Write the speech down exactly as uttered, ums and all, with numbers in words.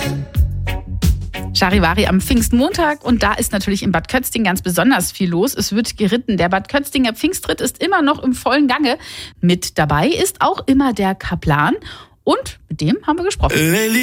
Charivari am Pfingstmontag und da ist natürlich in Bad Kötzting ganz besonders viel los. Es wird geritten. Der Bad Kötzinger Pfingstritt ist immer noch im vollen Gange. Mit dabei ist auch immer der Kaplan und mit dem haben wir gesprochen.